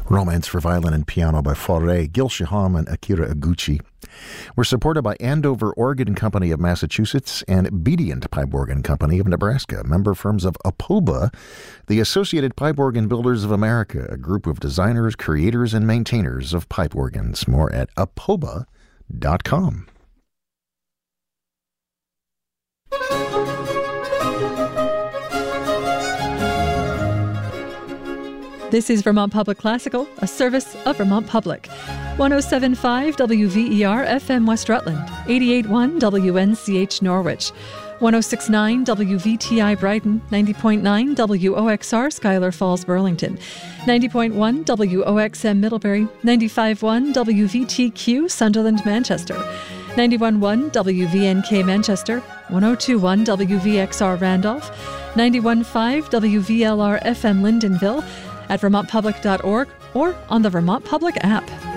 Romance for Violin and Piano by Fauré, Gil Shaham, and Akira Iguchi. We're supported by Andover Organ Company of Massachusetts and Bedient Pipe Organ Company of Nebraska, member firms of APOBA, the Associated Pipe Organ Builders of America, a group of designers, creators, and maintainers of pipe organs. More at apoba.com. This is Vermont Public Classical, a service of Vermont Public. 107.5 WVER FM West Rutland, 88.1 WNCH Norwich, 106.9 WVTI Brighton, 90.9 WOXR Schuyler Falls Burlington, 90.1 WOXM Middlebury, 95.1 WVTQ Sunderland Manchester, 91.1 WVNK Manchester, 102.1 WVXR Randolph, 91.5 WVLR FM Lyndonville, at vermontpublic.org or on the Vermont Public app.